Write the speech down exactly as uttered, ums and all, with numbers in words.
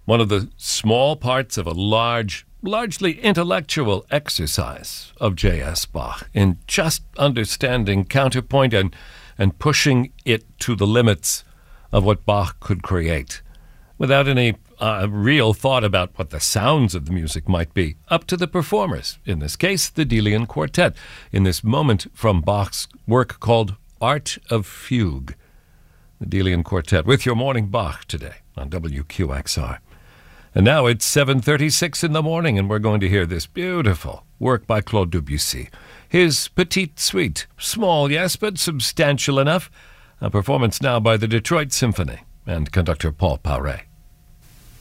one of the small parts of a large, largely intellectual exercise of J S. Bach in just understanding counterpoint and, and pushing it to the limits of what Bach could create, without any uh, real thought about what the sounds of the music might be, up to the performers, in this case, the Delian Quartet, in this moment from Bach's work called Art of Fugue. The Delian Quartet with your Morning Bach today on W Q X R. And now it's seven thirty-six in the morning, and we're going to hear this beautiful work by Claude Debussy. His Petite Suite, small, yes, but substantial enough. A performance now by the Detroit Symphony and conductor Paul Pauret.